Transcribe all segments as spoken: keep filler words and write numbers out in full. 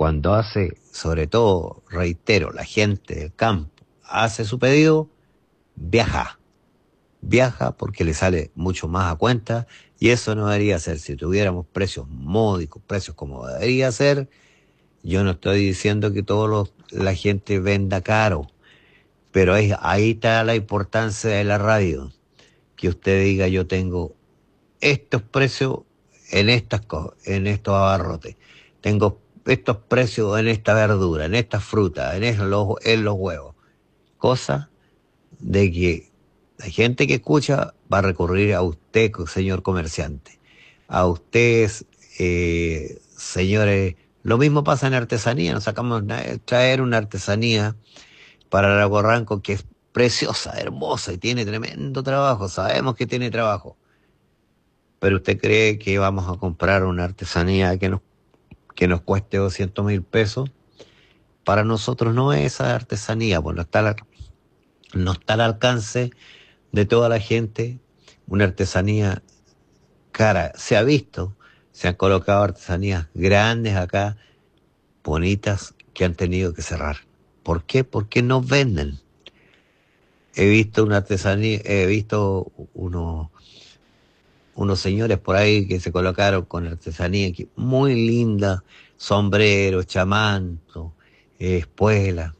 cuando hace, sobre todo, reitero, la gente del campo hace su pedido, viaja. Viaja porque le sale mucho más a cuenta y eso no debería ser. Si tuviéramos precios módicos, precios como debería ser, yo no estoy diciendo que todo los, la gente venda caro, pero ahí, ahí está la importancia de la radio. Que usted diga, yo tengo estos precios en estas co- en estos abarrotes, tengo estos precios en esta verdura, en esta fruta, en, eso, los, en los huevos. Cosa de que la gente que escucha va a recurrir a usted, señor comerciante, a ustedes, eh, señores. Lo mismo pasa en artesanía. Nos sacamos na- traer una artesanía para Lago Ranco que es preciosa, hermosa y tiene tremendo trabajo. Sabemos que tiene trabajo. Pero usted cree que vamos a comprar una artesanía que nos, que nos cueste doscientos mil pesos. Para nosotros no es esa artesanía, pues no está, al- no está al alcance de toda la gente. Una artesanía cara. Se ha visto, se han colocado artesanías grandes acá, bonitas, que han tenido que cerrar. ¿Por qué? Porque no venden. He visto una artesanía, he visto unos, unos señores por ahí que se colocaron con artesanía que- muy linda, sombrero, chamanto, eh, espuela.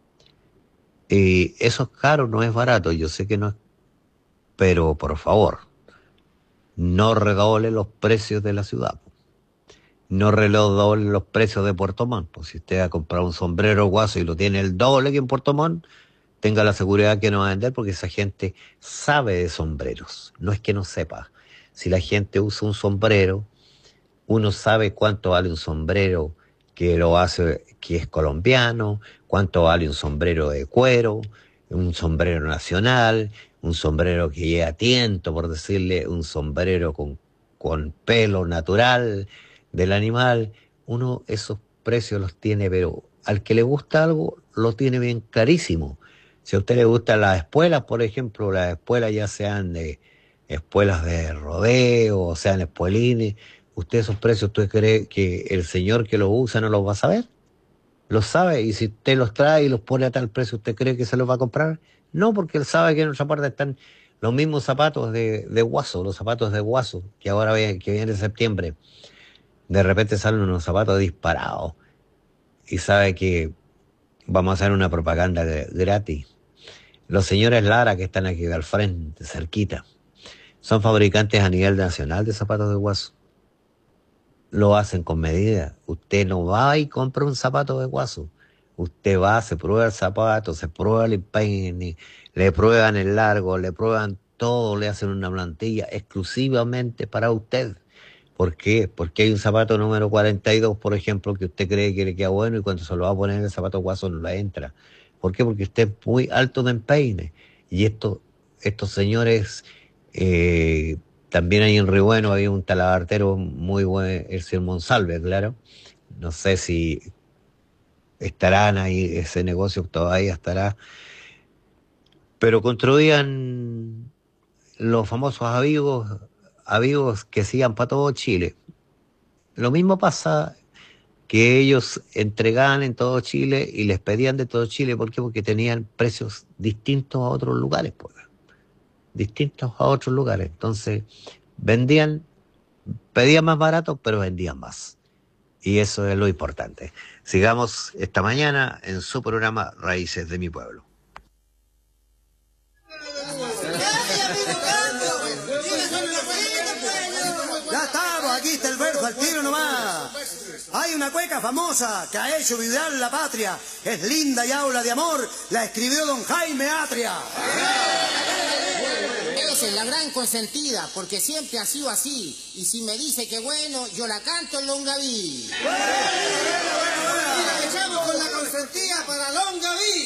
Y eso es caro, no es barato, yo sé que no es, pero por favor, no redoble los precios de la ciudad. No redoble los precios de Puerto Montt. Pues si usted ha comprado un sombrero guaso y lo tiene el doble que en Puerto Montt, tenga la seguridad que no va a vender porque esa gente sabe de sombreros. No es que no sepa. Si la gente usa un sombrero, uno sabe cuánto vale un sombrero que lo hace, que es colombiano, cuánto vale un sombrero de cuero, un sombrero nacional, un sombrero que lleva tiento, por decirle, un sombrero con, con pelo natural del animal. Uno esos precios los tiene, pero al que le gusta algo, lo tiene bien clarísimo. Si a usted le gustan las espuelas, por ejemplo, las espuelas ya sean de espuelas de rodeo, o sean espuelines, usted esos precios, ¿usted cree que el señor que los usa no los va a saber? Los sabe, y si usted los trae y los pone a tal precio, ¿usted cree que se los va a comprar? No, porque él sabe que en otra parte están los mismos zapatos de, de guaso, los zapatos de guaso, que ahora ve- que viene en septiembre. De repente salen unos zapatos disparados y sabe que vamos a hacer una propaganda de- gratis. Los señores Lara, que están aquí al frente, cerquita, son fabricantes a nivel nacional de zapatos de guaso. Lo hacen con medida. Usted no va y compra un zapato de guaso. Usted va, se prueba el zapato, se prueba el empeine, le prueban el largo, le prueban todo, le hacen una plantilla exclusivamente para usted. ¿Por qué? Porque hay un zapato número cuarenta y dos, por ejemplo, que usted cree que le queda bueno y cuando se lo va a poner el zapato guaso no le entra. ¿Por qué? Porque usted es muy alto de empeine. Y esto, estos señores, eh, también ahí en Río Bueno había un talabartero muy bueno, el señor Monsalve, claro. No sé si estarán ahí, ese negocio todavía estará. Pero construían los famosos avivos, avivos que sigan para todo Chile. Lo mismo pasa que ellos entregaban en todo Chile y les pedían de todo Chile. ¿Por qué? Porque tenían precios distintos a otros lugares, pues. Distintos a otros lugares. Entonces, vendían, pedían más barato, pero vendían más. Y eso es lo importante. Sigamos esta mañana en su programa Raíces de mi Pueblo. Ya estamos, aquí está el verso al tiro nomás. Hay una cueca famosa que ha hecho vibrar la patria. Es linda y habla de amor. La escribió don Jaime Atria. Esa es la gran consentida, porque siempre ha sido así. Y si me dice que bueno, yo la canto en Longaví. Bueno, bueno, bueno, bueno. Y la echamos con la consentida para Longaví.